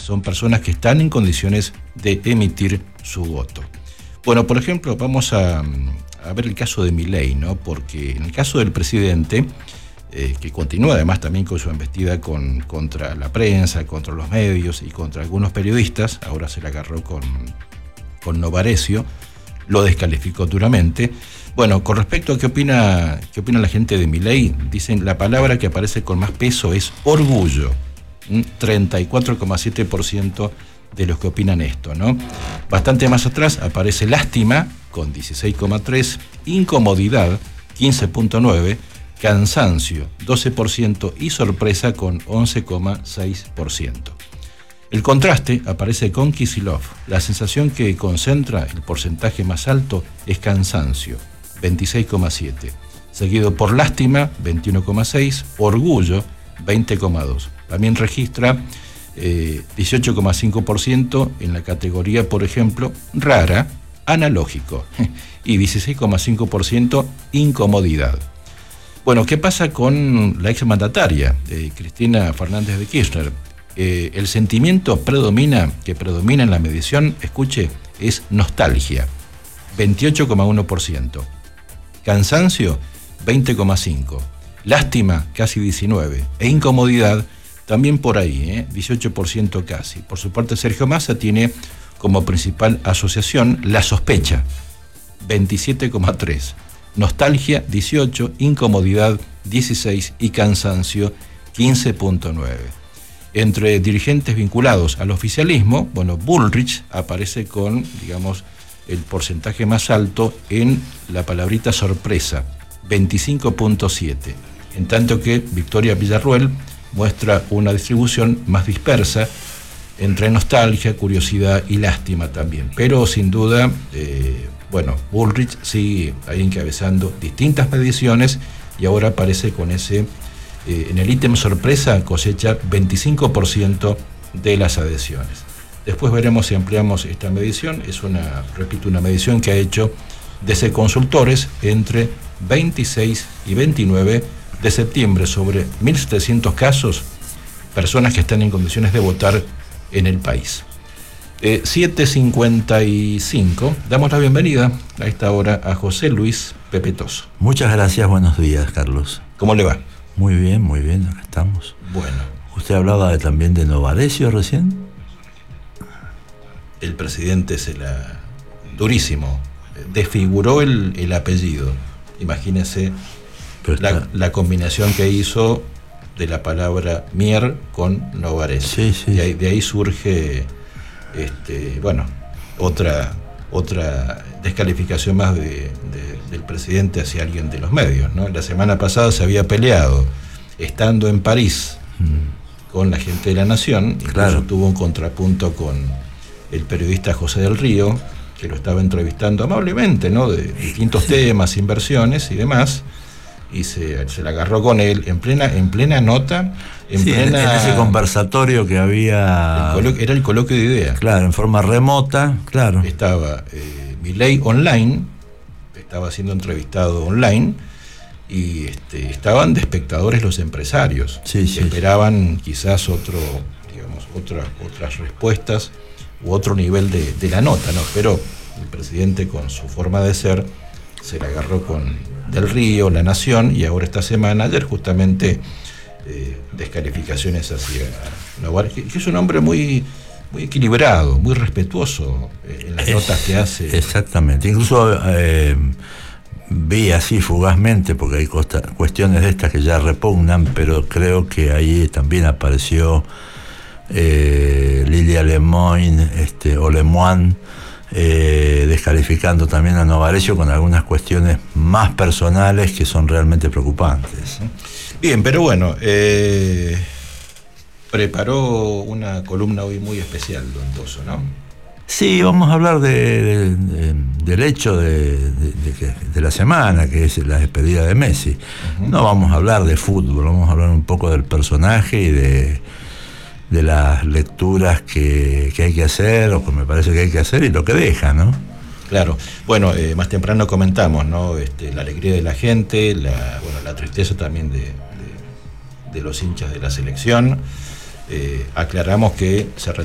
son personas que están en condiciones de emitir su voto. Bueno, por ejemplo, vamos a ver el caso de Milei, ¿no? Porque en el caso del presidente, que continúa además también con su embestida contra la prensa, contra los medios y contra algunos periodistas, ahora se la agarró con Novarecio, lo descalificó duramente. Bueno, con respecto a qué opina la gente de Milei, dicen la palabra que aparece con más peso es orgullo, 34,7% de los que opinan esto, ¿no? Bastante más atrás aparece lástima, con 16,3%, incomodidad, 15,9%, cansancio, 12% y sorpresa, con 11,6%. El contraste aparece con Kicillof. La sensación que concentra el porcentaje más alto es cansancio, 26,7%, seguido por lástima, 21,6%, orgullo, 20,2%. También registra 18,5% en la categoría, por ejemplo, rara, analógico, y 16,5% incomodidad. Bueno, ¿qué pasa con la exmandataria, Cristina Fernández de Kirchner? El sentimiento que predomina en la medición, escuche, es nostalgia, 28,1%. Cansancio, 20,5%. Lástima, casi 19%. E incomodidad, también por ahí, 18% casi. Por su parte, Sergio Massa tiene como principal asociación la sospecha, 27,3%. Nostalgia, 18%, incomodidad, 16% y cansancio, 15,9%. Entre dirigentes vinculados al oficialismo, bueno, Bullrich aparece con, digamos, el porcentaje más alto en la palabrita sorpresa, 25,7%. En tanto que Victoria Villarruel muestra una distribución más dispersa entre nostalgia, curiosidad y lástima también. Pero sin duda, Bullrich sigue ahí encabezando distintas mediciones y ahora aparece con ese, en el ítem sorpresa, cosecha 25% de las adhesiones. Después veremos si ampliamos esta medición. Es una medición que ha hecho DC Consultores entre 26 y 29 de septiembre sobre 1.700 casos, personas que están en condiciones de votar en el país. 7:55, damos la bienvenida a esta hora a José Luis Pepetoso. Muchas gracias, buenos días, Carlos. ¿Cómo le va? Muy bien, acá estamos. Bueno. ¿Usted hablaba también de Novarecio recién? El presidente durísimo, desfiguró el apellido. Imagínese la combinación que hizo de la palabra Mier con Novarecio. Sí. De ahí surge otra descalificación más del presidente hacia alguien de los medios, ¿no? La semana pasada se había peleado, estando en París, con la gente de La Nación, incluso tuvo un contrapunto con el periodista José del Río, que lo estaba entrevistando amablemente, ¿no? De distintos temas, inversiones y demás, y se la agarró con él en plena nota, en ese conversatorio que había. Era el coloquio de ideas. Claro, en forma remota, claro. Estaba Milei online, estaba siendo entrevistado online, y estaban de espectadores los empresarios. Esperaban quizás otras respuestas u otro nivel de la nota, ¿no? Pero el presidente, con su forma de ser, se la agarró con Del Río, La Nación, y ahora esta semana, ayer justamente, descalificaciones hacia Novarecio, que es un hombre muy equilibrado, muy respetuoso en las notas que hace. Exactamente, incluso vi así fugazmente, porque hay cuestiones de estas que ya repugnan, pero creo que ahí también apareció Lilia Lemoine, o Lemoine, descalificando también a Novarecio con algunas cuestiones más personales que son realmente preocupantes. Bien, pero bueno, preparó una columna hoy muy especial, don Toso, ¿no? Sí, vamos a hablar del hecho de la semana, que es la despedida de Messi. No vamos a hablar de fútbol, vamos a hablar un poco del personaje y de las lecturas que hay que hacer, o que me parece que hay que hacer, y lo que deja, ¿no? Claro. Bueno, más temprano comentamos, ¿no? La alegría de la gente, la tristeza también de los hinchas de la selección. Aclaramos que